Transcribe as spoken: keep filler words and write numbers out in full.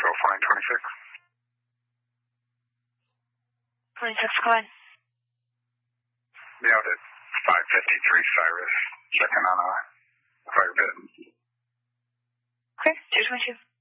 show flying twenty-six. twenty-six, go ahead. Yeah, at five fifty-three Cyrus, checking on a fire pit. Okay, two twenty-two.